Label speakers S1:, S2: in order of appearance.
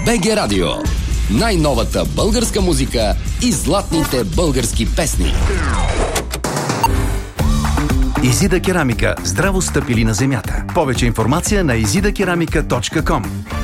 S1: БГ Радио. Най-новата българска музика и златните български песни.
S2: Изида керамика. Здраво стъпили на земята. Повече информация на izidakeramika.com.